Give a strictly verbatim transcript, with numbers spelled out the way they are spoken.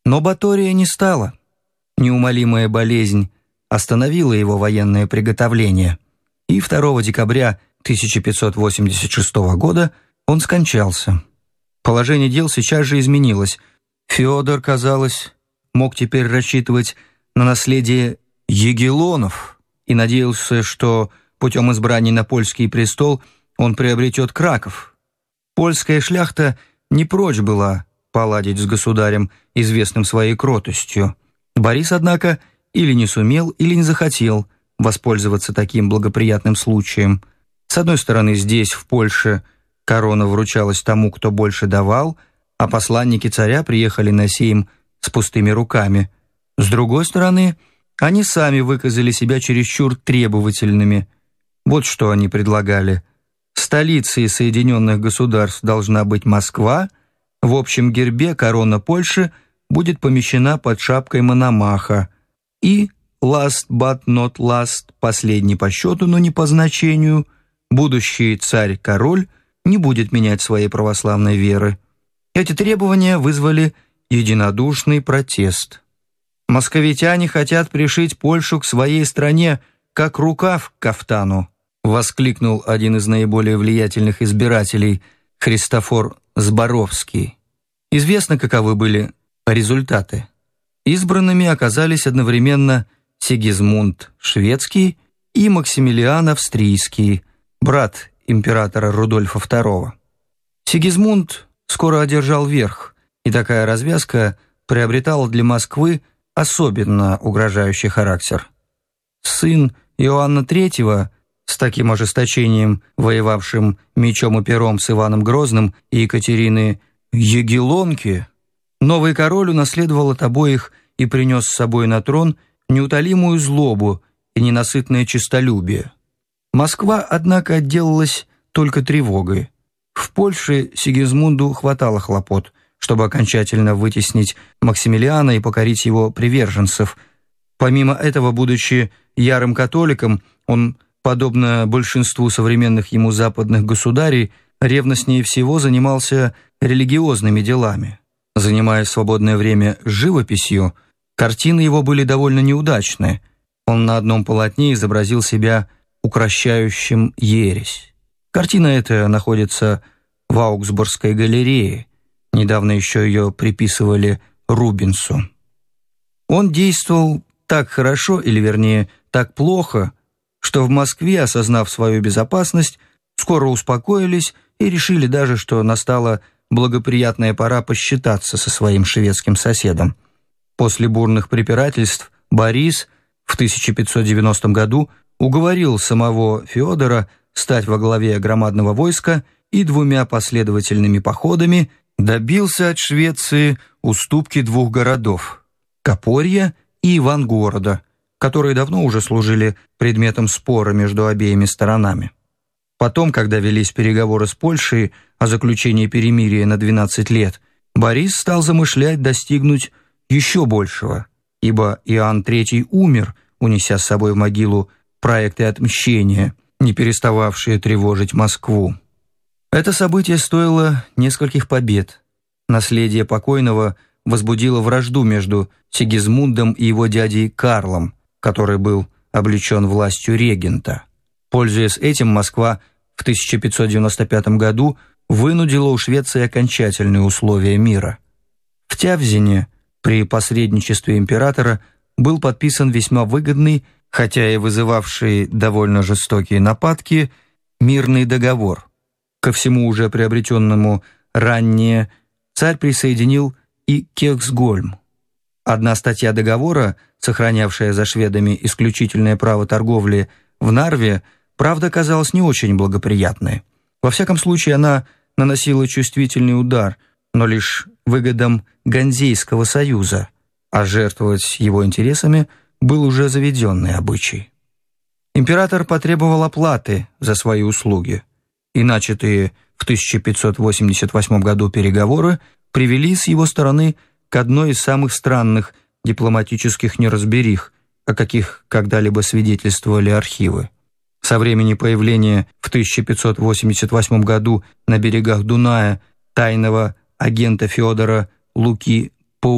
Но Батория не стало. Неумолимая болезнь остановила его военное приготовление, и второго декабря тысяча пятьсот восемьдесят шестого года он скончался. Положение дел сейчас же изменилось. Феодор, казалось, мог теперь рассчитывать на наследие Егелонов и надеялся, что путем избрания на польский престол он приобретет Краков. Польская шляхта не прочь была поладить с государем, известным своей кротостью. Борис, однако, или не сумел, или не захотел воспользоваться таким благоприятным случаем. С одной стороны, здесь, в Польше, корона вручалась тому, кто больше давал, а посланники царя приехали на сейм с пустыми руками. С другой стороны, они сами выказали себя чересчур требовательными. Вот что они предлагали. Столицей Соединенных Государств должна быть Москва, в общем гербе корона Польши будет помещена под шапкой Мономаха, и, last but not last, последний по счету, но не по значению, будущий царь-король не будет менять своей православной веры. Эти требования вызвали единодушный протест. «Московитяне хотят пришить Польшу к своей стране, как рукав к кафтану», воскликнул один из наиболее влиятельных избирателей, Христофор Зборовский. Известно, каковы были результаты. Избранными оказались одновременно Сигизмунд Шведский и Максимилиан Австрийский, брат императора Рудольфа второго. Сигизмунд скоро одержал верх, и такая развязка приобретала для Москвы особенно угрожающий характер. Сын Иоанна третьего, с таким ожесточением воевавшим мечом и пером с Иваном Грозным и Екатерины Егелонки, новый король унаследовал от обоих и принес с собой на трон неутолимую злобу и ненасытное честолюбие. Москва, однако, отделалась только тревогой. В Польше Сигизмунду хватало хлопот, чтобы окончательно вытеснить Максимилиана и покорить его приверженцев. Помимо этого, будучи ярым католиком, он, подобно большинству современных ему западных государей, ревностнее всего занимался религиозными делами. Занимая свободное время живописью, картины его были довольно неудачны. Он на одном полотне изобразил себя укращающим ересь. Картина эта находится в Аугсбургской галерее. Недавно еще ее приписывали Рубенсу. Он действовал так хорошо, или вернее, так плохо, что в Москве, осознав свою безопасность, скоро успокоились и решили даже, что настала благоприятная пора посчитаться со своим шведским соседом. После бурных препирательств Борис в тысяча пятьсот девяностом году уговорил самого Феодора стать во главе громадного войска и двумя последовательными походами добился от Швеции уступки двух городов – Копорья и Ивангорода, которые давно уже служили предметом спора между обеими сторонами. Потом, когда велись переговоры с Польшей о заключении перемирия на двенадцать лет, Борис стал замышлять достигнуть еще большего, ибо Иоанн третий умер, унеся с собой в могилу проекты отмщения, не перестававшие тревожить Москву. Это событие стоило нескольких побед. Наследие покойного возбудило вражду между Сигизмундом и его дядей Карлом, который был облечен властью регента. Пользуясь этим, Москва в тысяча пятьсот девяносто пятом году вынудила у Швеции окончательные условия мира. В Тявзине при посредничестве императора был подписан весьма выгодный, хотя и вызывавший довольно жестокие нападки, мирный договор. Ко всему уже приобретенному ранее царь присоединил и Кексгольм. Одна статья договора, сохранявшая за шведами исключительное право торговли в Нарве, правда, казалась не очень благоприятной. Во всяком случае, она наносила чувствительный удар, но лишь выгодам Ганзейского союза, а жертвовать его интересами был уже заведенный обычай. Император потребовал оплаты за свои услуги, и начатые в тысяча пятьсот восемьдесят восьмом году переговоры привели с его стороны к одной из самых странных дипломатических неразберих, о каких когда-либо свидетельствовали архивы. Со времени появления в тысяча пятьсот восемьдесят восьмом году на берегах Дуная тайного агента Феодора Луки